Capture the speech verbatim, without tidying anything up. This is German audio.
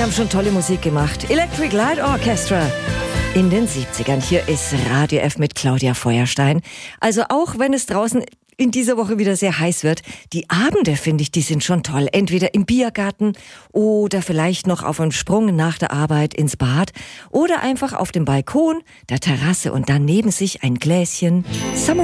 haben schon tolle Musik gemacht. Electric Light Orchestra in den siebzigern. Hier ist Radio F mit Claudia Feuerstein. Also auch wenn es draußen in dieser Woche wieder sehr heiß wird, die Abende, finde ich, die sind schon toll. Entweder im Biergarten oder vielleicht noch auf einem Sprung nach der Arbeit ins Bad oder einfach auf dem Balkon, der Terrasse und dann neben sich ein Gläschen Summer